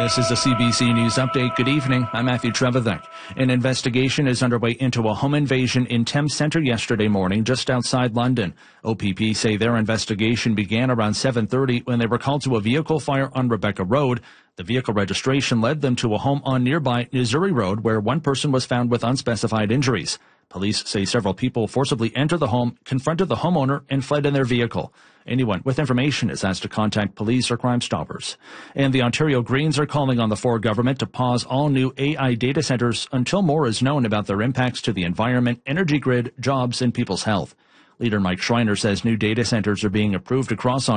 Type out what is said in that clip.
This is a CBC News Update. Good evening. I'm Matthew Trevithick. An investigation is underway into a home invasion in Thames Centre yesterday morning, just outside London. OPP say their investigation began around 7:30 when they were called to a vehicle fire on Rebecca Road. The vehicle registration led them to a home on nearby Missouri Road where one person was found with unspecified injuries. Police say several people forcibly entered the home, confronted the homeowner, and fled in their vehicle. Anyone with information is asked to contact police or Crime Stoppers. And the Ontario Greens are calling on the Ford government to pause all new AI data centres until more is known about their impacts to the environment, energy grid, jobs, and people's health. Leader Mike Schreiner says new data centres are being approved across